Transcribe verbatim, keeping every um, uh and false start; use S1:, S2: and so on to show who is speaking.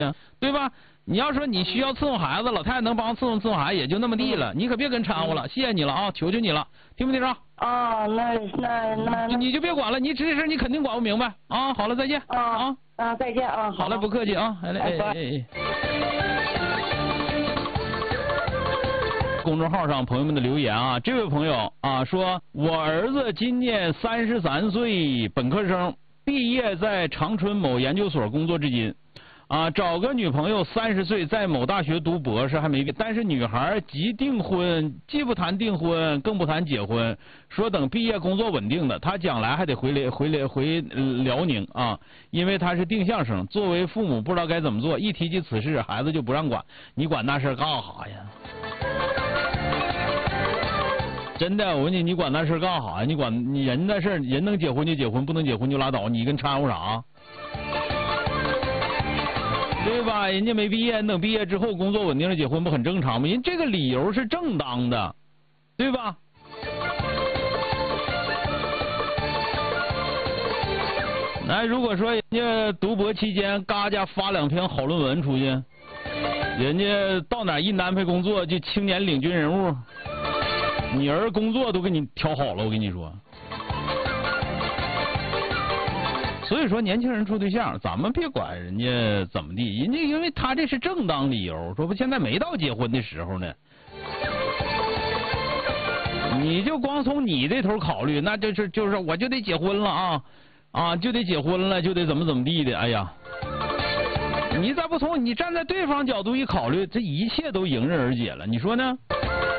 S1: 对吧？你要说你需要伺候孩子，老太太能帮伺候伺候孩子，也就那么地了，你可别跟掺和了，谢谢你了啊，求求你了，听没听着？
S2: 啊，那那那
S1: 你你就别管了，你这事你肯定管不明白啊。好了，再见
S2: 啊
S1: 啊
S2: 啊，再见啊。
S1: 好了，不客气啊，来来哎哎哎。公众号上朋友们的留言啊，这位朋友啊说，我儿子今年三十三岁，本科生，毕业在长春某研究所工作至今。啊，找个女朋友三十岁，在某大学读博士，还没毕，但是女孩急订婚，既不谈订婚，更不谈结婚，说等毕业工作稳定的，她将来还得回来回来回辽宁啊，因为她是定向生，作为父母不知道该怎么做，一提及此事，孩子就不让管，你管那事干啥呀？真的，我问你，你管那事干啥呀？你管你人那事，人能结婚就结婚，不能结婚就拉倒，你跟掺和啥？对吧？人家没毕业，等毕业之后工作稳定了结婚不很正常吗？人这个理由是正当的，对吧？那如果说人家读博期间嘎家发两篇好论文出去，人家到哪一安排工作就青年领军人物，你儿工作都给你挑好了，我跟你说。所以说，年轻人处对象，咱们别管人家怎么地，人家因为他这是正当理由，说不现在没到结婚的时候呢，你就光从你这头考虑，那就是就是我就得结婚了啊啊，就得结婚了，就得怎么怎么地的，哎呀，你再不从你站在对方角度一考虑，这一切都迎刃而解了，你说呢？